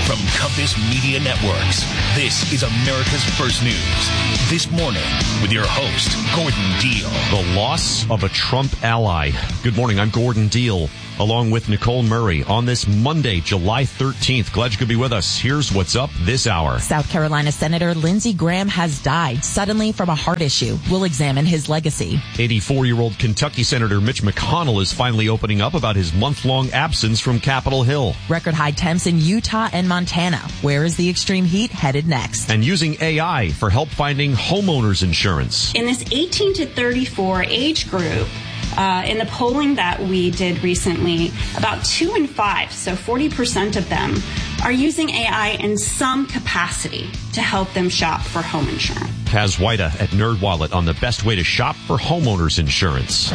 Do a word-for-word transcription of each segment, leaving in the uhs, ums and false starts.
From Compass Media Networks, this is America's First News. This morning with your host, Gordon Deal. The loss of a Trump ally. Good morning, I'm Gordon Deal, along with Nicole Murray on this Monday, July thirteenth. Glad you could be with us. Here's what's up this hour. South Carolina Senator Lindsey Graham has died suddenly from a heart issue. We'll examine his legacy. eighty-four-year-old Kentucky Senator Mitch McConnell is finally opening up about his month-long absence from Capitol Hill. Record high temps in Utah and Montana. Where is the extreme heat headed next? And using A I for help finding homeowners insurance. In this eighteen to thirty-four age group, Uh, in the polling that we did recently, about two in five, so forty percent of them, are using A I in some capacity to help them shop for home insurance. Kaz Wyda at NerdWallet on the best way to shop for homeowners insurance.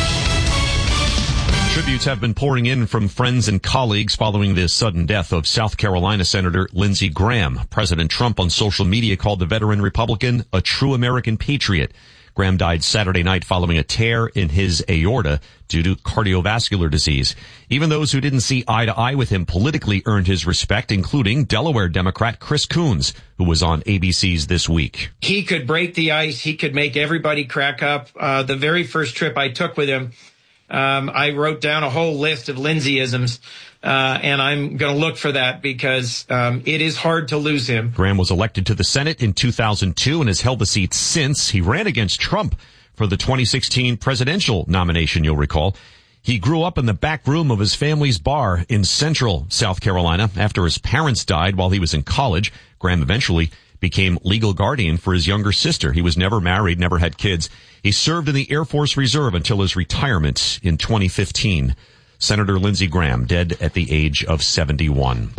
Tributes have been pouring in from friends and colleagues following the sudden death of South Carolina Senator Lindsey Graham. President Trump on social media called the veteran Republican a true American patriot. Graham died Saturday night following a tear in his aorta due to cardiovascular disease. Even those who didn't see eye to eye with him politically earned his respect, including Delaware Democrat Chris Coons, who was on A B C's This Week. He could break the ice. He could make everybody crack up. Uh, the very first trip I took with him, um, I wrote down a whole list of Lindseyisms. Uh, and I'm going to look for that because um, it is hard to lose him. Graham was elected to the Senate in two thousand two and has held the seat since. He ran against Trump for the twenty sixteen presidential nomination, you'll recall. He grew up in the back room of his family's bar in central South Carolina. After his parents died while he was in college, Graham eventually became legal guardian for his younger sister. He was never married, never had kids. He served in the Air Force Reserve until his retirement in twenty fifteen. Senator Lindsey Graham, dead at the age of seventy-one.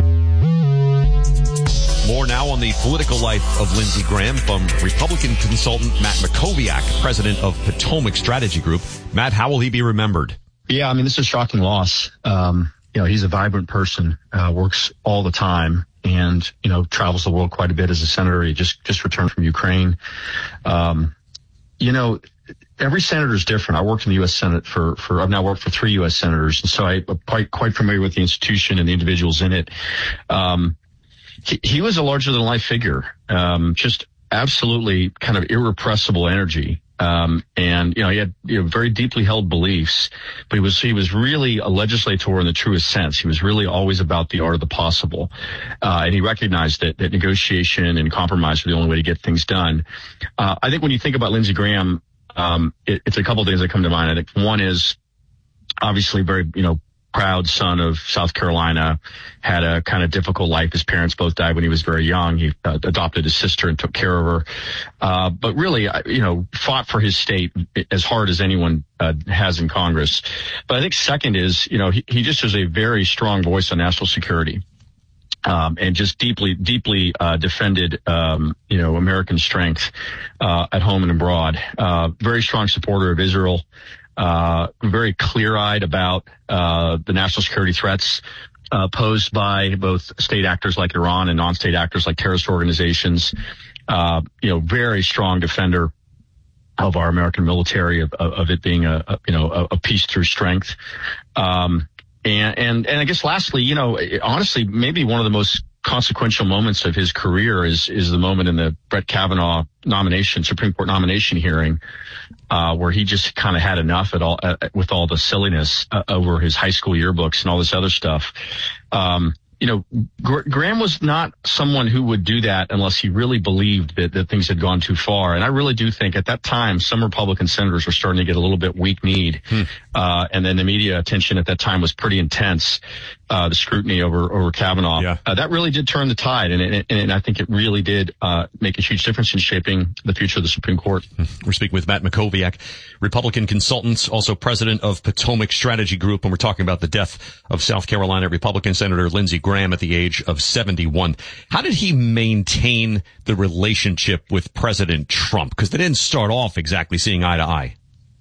More now on the political life of Lindsey Graham from Republican consultant Matt Mackowiak, president of Potomac Strategy Group. Matt, how will he be remembered? Yeah, I mean, this is a shocking loss. Um, you know, he's a vibrant person, uh, works all the time, and, you know, travels the world quite a bit as a senator. He just, just returned from Ukraine. Um, you know, every senator is different. I worked in the U S Senate for, for, I've now worked for three U S senators. And so I'm quite, quite familiar with the institution and the individuals in it. Um, he, he was a larger than life figure. Um, just absolutely kind of irrepressible energy. Um, and, you know, he had, you know, very deeply held beliefs, but he was, he was really a legislator in the truest sense. He was really always about the art of the possible. Uh, and he recognized that, that negotiation and compromise were the only way to get things done. Uh, I think when you think about Lindsey Graham, Um, it, it's a couple of things that come to mind. I think one is obviously very, you know, proud son of South Carolina, had a kind of difficult life. His parents both died when he was very young. He uh, adopted his sister and took care of her. Uh, but really, you know, fought for his state as hard as anyone uh, has in Congress. But I think second is, you know, he, he just is a very strong voice on national security. Um, and just deeply, deeply, uh, defended, um, you know, American strength, uh, at home and abroad. Uh, very strong supporter of Israel, uh, very clear-eyed about, uh, the national security threats, uh, posed by both state actors like Iran and non-state actors like terrorist organizations. Uh, you know, very strong defender of our American military, of, of it being a, a you know, a, a peace through strength. Um, And, and, and I guess lastly, you know, honestly, maybe one of the most consequential moments of his career is, is the moment in the Brett Kavanaugh nomination, Supreme Court nomination hearing, uh, where he just kind of had enough at all, uh, with all the silliness uh, over his high school yearbooks and all this other stuff. Um, you know, Gr- Graham was not someone who would do that unless he really believed that, that things had gone too far. And I really do think at that time, some Republican senators were starting to get a little bit weak-kneed. Hmm. Uh, and then the media attention at that time was pretty intense. Uh, the scrutiny over, over Kavanaugh. Yeah. Uh, that really did turn the tide. And, and, and I think it really did, uh, make a huge difference in shaping the future of the Supreme Court. We're speaking with Matt Mackowiak, Republican consultant, also president of Potomac Strategy Group. And we're talking about the death of South Carolina Republican Senator Lindsey Graham at the age of seventy-one. How did he maintain the relationship with President Trump? Because they didn't start off exactly seeing eye to eye.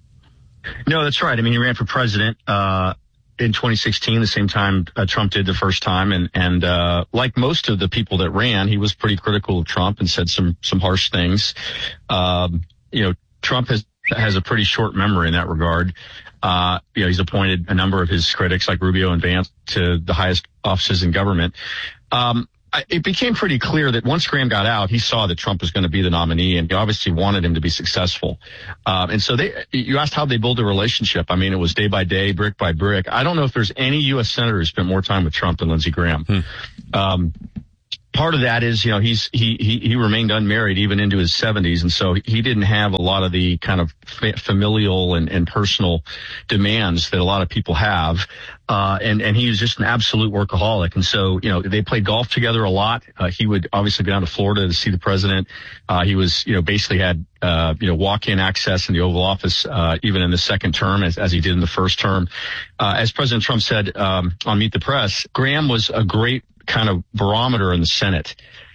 No, that's right. I mean, he ran for president, uh, in twenty sixteen, the same time uh, Trump did the first time. And, and, uh, like most of the people that ran, he was pretty critical of Trump and said some, some harsh things. Um, you know, Trump has, has a pretty short memory in that regard. Uh, you know, he's appointed a number of his critics like Rubio and Vance to the highest offices in government. Um, I, it became pretty clear that once Graham got out, he saw that Trump was going to be the nominee, and he obviously wanted him to be successful. Um, and so they, you asked how they build a relationship. I mean, it was day by day, brick by brick. I don't know if there's any U S senator who spent more time with Trump than Lindsey Graham. Hmm. Um, Part of that is, you know, he's, he, he, he remained unmarried even into his seventies. And so he didn't have a lot of the kind of familial and, and personal demands that a lot of people have. Uh, and, and he was just an absolute workaholic. And so, you know, they played golf together a lot. Uh, he would obviously go down to Florida to see the president. Uh, he was, you know, basically had, uh, you know, walk-in access in the Oval Office, uh, even in the second term as, as he did in the first term. Uh, as President Trump said, um, on Meet the Press, Graham was a great kind of barometer in the Senate,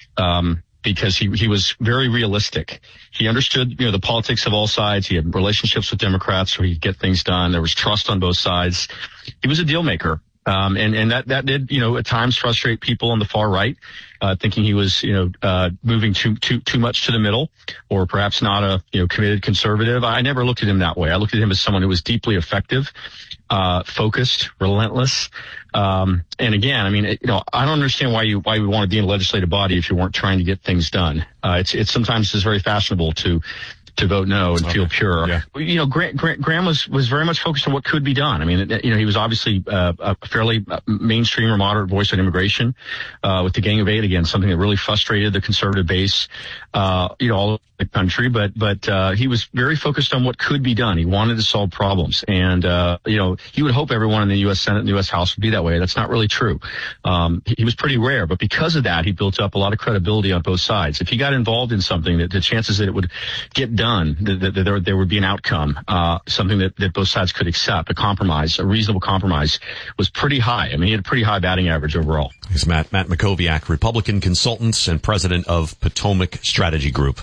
um, because he, he was very realistic. He understood, you know, the politics of all sides. He had relationships with Democrats so he could get things done. There was trust on both sides. He was a deal maker. Um, and, and that, that did, you know, at times frustrate people on the far right, uh, thinking he was, you know, uh, moving too, too, too much to the middle, or perhaps not a, you know, committed conservative. I never looked at him that way. I looked at him as someone who was deeply effective, uh, focused, relentless. Um, and again, I mean, it, you know, I don't understand why you, why you want to be in a legislative body if you weren't trying to get things done. Uh, it's, it's sometimes it's very fashionable to, to vote no and okay. feel pure. Yeah. You know, Graham, Graham was, was very much focused on what could be done. I mean, you know, he was obviously uh, a fairly mainstream or moderate voice on immigration, uh, with the Gang of Eight, again, something that really frustrated the conservative base, uh, you know, all over the country. But, but, uh, he was very focused on what could be done. He wanted to solve problems. And, uh, you know, he would hope everyone in the U S Senate and the U S House would be that way. That's not really true. Um, he, he was pretty rare, but because of that, he built up a lot of credibility on both sides. If he got involved in something, that the chances that it would get done done, that, that, that there, there would be an outcome, uh, something that, that both sides could accept, a compromise, a reasonable compromise, was pretty high. I mean, he had a pretty high batting average overall. He's Matt, Matt Mackowiak, Republican consultant and president of Potomac Strategy Group.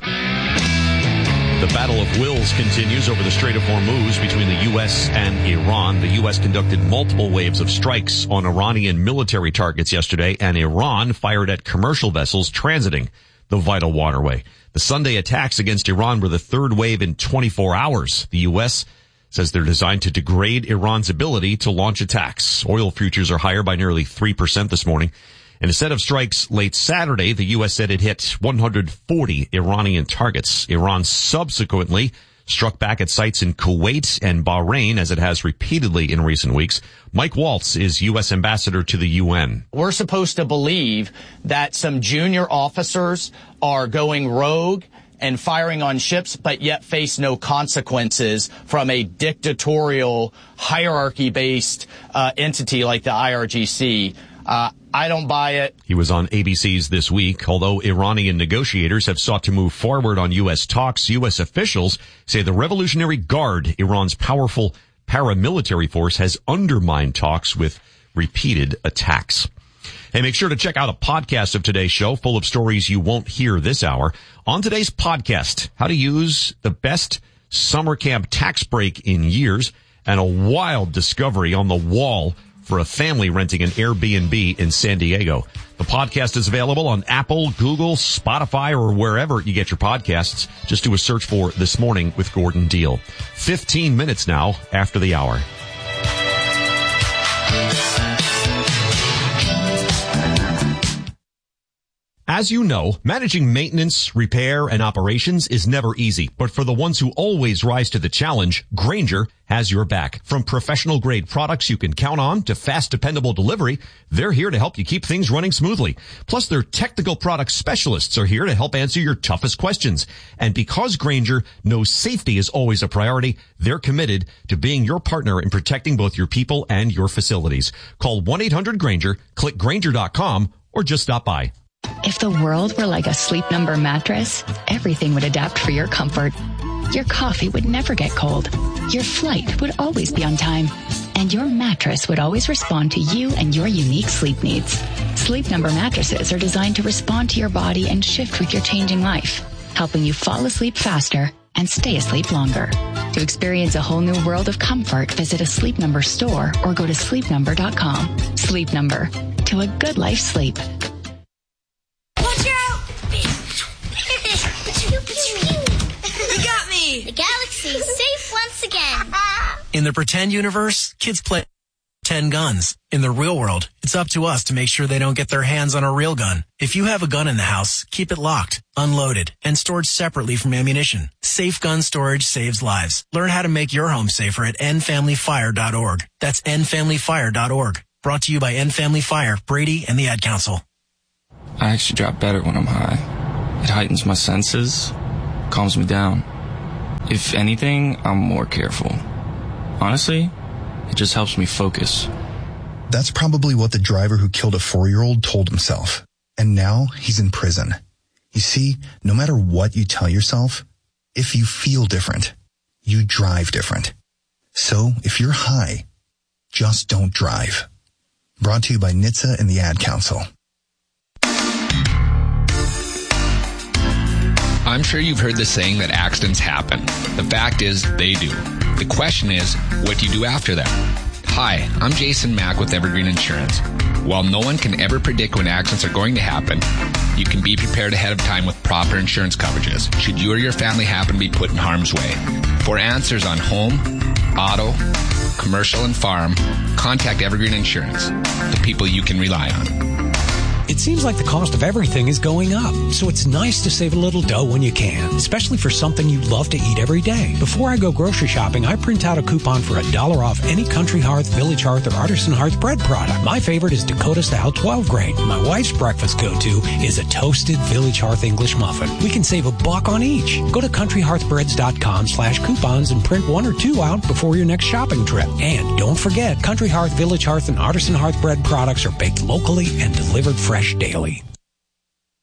The battle of wills continues over the Strait of Hormuz between the U S and Iran. The U S conducted multiple waves of strikes on Iranian military targets yesterday, and Iran fired at commercial vessels transiting the vital waterway. The Sunday attacks against Iran were the third wave in twenty-four hours. The U S says they're designed to degrade Iran's ability to launch attacks. Oil futures are higher by nearly three percent this morning. In a set of strikes late Saturday, the U S said it hit one hundred forty Iranian targets. Iran subsequently struck back at sites in Kuwait and Bahrain, as it has repeatedly in recent weeks. Mike Waltz is U S ambassador to the U N. We're supposed to believe that some junior officers are going rogue and firing on ships, but yet face no consequences from a dictatorial, hierarchy-based uh, entity like the I R G C. Uh, I don't buy it. He was on A B C's This Week. Although Iranian negotiators have sought to move forward on U S talks, U S officials say the Revolutionary Guard, Iran's powerful paramilitary force, has undermined talks with repeated attacks. Hey, make sure to check out a podcast of today's show full of stories you won't hear this hour. On today's podcast, how to use the best summer camp tax break in years, and a wild discovery on the wall for a family renting an Airbnb in San Diego. The podcast is available on Apple, Google, Spotify, or wherever you get your podcasts. Just do a search for This Morning with Gordon Deal. fifteen minutes now after the hour. As you know, managing maintenance, repair, and operations is never easy. But for the ones who always rise to the challenge, Grainger has your back. From professional-grade products you can count on to fast, dependable delivery, they're here to help you keep things running smoothly. Plus, their technical product specialists are here to help answer your toughest questions. And because Grainger knows safety is always a priority, they're committed to being your partner in protecting both your people and your facilities. Call one eight hundred Grainger, click Grainger dot com, or just stop by. If the world were like a Sleep Number mattress, everything would adapt for your comfort. Your coffee would never get cold. Your flight would always be on time. And your mattress would always respond to you and your unique sleep needs. Sleep Number mattresses are designed to respond to your body and shift with your changing life, helping you fall asleep faster and stay asleep longer. To experience a whole new world of comfort, visit a Sleep Number store or go to sleep number dot com. Sleep Number. To a good life sleep. The galaxy is safe once again. In the pretend universe, kids play ten guns. In the real world, it's up to us to make sure they don't get their hands on a real gun. If you have a gun in the house, keep it locked, unloaded, and stored separately from ammunition. Safe gun storage saves lives. Learn how to make your home safer at end family fire dot org. That's end family fire dot org. Brought to you by End Family Fire, Brady, and the Ad Council. I actually drop better when I'm high. It heightens my senses, calms me down. If anything, I'm more careful. Honestly, it just helps me focus. That's probably what the driver who killed a four-year-old told himself. And now he's in prison. You see, no matter what you tell yourself, if you feel different, you drive different. So if you're high, just don't drive. Brought to you by N H T S A and the Ad Council. I'm sure you've heard the saying that accidents happen. The fact is, they do. The question is, what do you do after them? Hi, I'm Jason Mack with Evergreen Insurance. While no one can ever predict when accidents are going to happen, you can be prepared ahead of time with proper insurance coverages should you or your family happen to be put in harm's way. For answers on home, auto, commercial, and farm, contact Evergreen Insurance, the people you can rely on. It seems like the cost of everything is going up, so it's nice to save a little dough when you can, especially for something you love to eat every day. Before I go grocery shopping, I print out a coupon for a dollar off any Country Hearth, Village Hearth, or Artisan Hearth bread product. My favorite is Dakota Style twelve grain. My wife's breakfast go-to is a toasted Village Hearth English muffin. We can save a buck on each. Go to country hearth breads dot com slash coupons and print one or two out before your next shopping trip. And don't forget, Country Hearth, Village Hearth, and Artisan Hearth bread products are baked locally and delivered fresh daily.